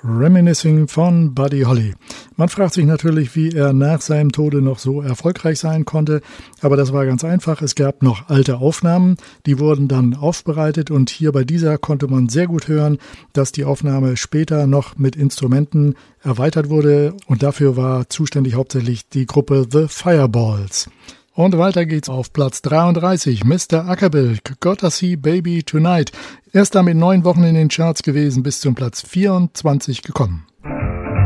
Reminiscing von Buddy Holly. Man fragt sich natürlich, wie er nach seinem Tode noch so erfolgreich sein konnte, aber das war ganz einfach. Es gab noch alte Aufnahmen, die wurden dann aufbereitet und hier bei dieser konnte man sehr gut hören, dass die Aufnahme später noch mit Instrumenten erweitert wurde und dafür war zuständig hauptsächlich die Gruppe The Fireballs. Und weiter geht's auf Platz 33, Mr. Ackerbill, Gotta See Baby Tonight. Erst damit 9 Wochen in den Charts gewesen, bis zum Platz 24 gekommen.